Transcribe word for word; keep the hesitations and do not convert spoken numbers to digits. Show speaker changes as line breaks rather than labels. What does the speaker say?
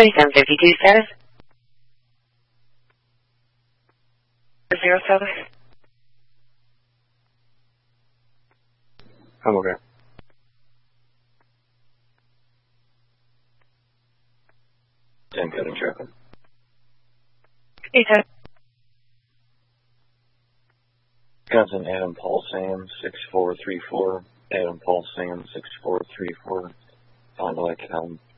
twenty-seven fifty-two status. Zero seven.
I'm okay.
ten code and traffic.
Hey, ten.
Wisconsin Adam Paul Sam six four three four. Adam Paul Sam six four three four. Fond du Lac, um,